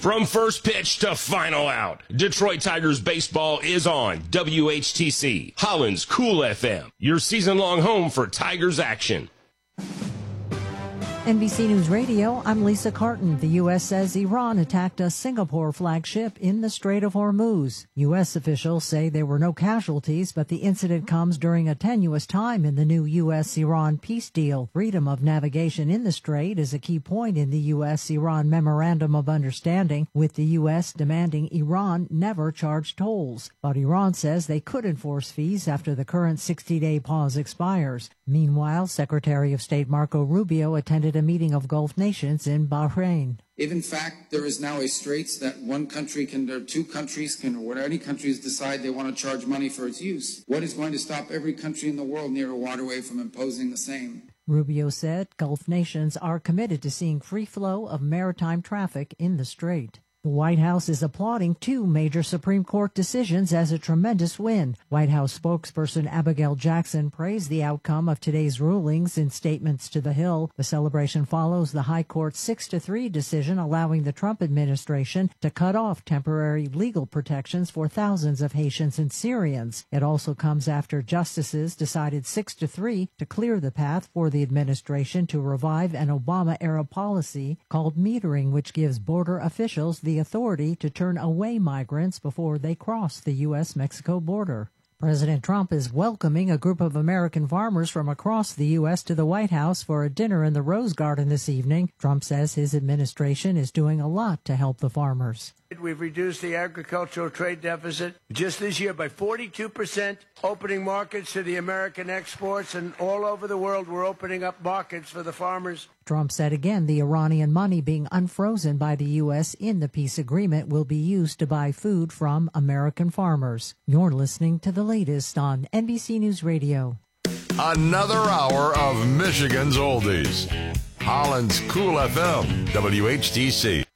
From first pitch to final out, Detroit Tigers baseball is on WHTC, Holland's Cool FM, your season-long home for Tigers action. NBC News Radio, I'm Lisa Carton. The U.S. says Iran attacked a Singapore flagship in the Strait of Hormuz. U.S. officials say there were no casualties, but the incident comes during a tenuous time in the new U.S.-Iran peace deal. Freedom of navigation in the strait is a key point in the U.S.-Iran Memorandum of Understanding, with the U.S. demanding Iran never charge tolls. But Iran says they could enforce fees after the current 60-day pause expires. Meanwhile, Secretary of State Marco Rubio attended a meeting of Gulf nations in Bahrain. If in fact there is now a straits that one country can, or two countries can, or whatever any countries decide they want to charge money for its use, what is going to stop every country in the world near a waterway from imposing the same? Rubio said Gulf nations are committed to seeing free flow of maritime traffic in the strait. The White House is applauding two major Supreme Court decisions as a tremendous win. White House spokesperson Abigail Jackson praised the outcome of today's rulings in statements to The Hill. The celebration follows the High Court's 6-3 decision allowing the Trump administration to cut off temporary legal protections for thousands of Haitians and Syrians. It also comes after justices decided 6-3 to clear the path for the administration to revive an Obama-era policy called metering, which gives border officials the authority to turn away migrants before they cross the U.S.-Mexico border. President Trump is welcoming a group of American farmers from across the U.S. to the White House for a dinner in the Rose Garden this evening. Trump says his administration is doing a lot to help the farmers. We've reduced the agricultural trade deficit just this year by 42%, opening markets to the American exports, and all over the world we're opening up markets for the farmers. Trump said again the Iranian money being unfrozen by the U.S. in the peace agreement will be used to buy food from American farmers. You're listening to the latest on NBC News Radio. Another hour of Michigan's Oldies. Holland's Cool FM, WHTC.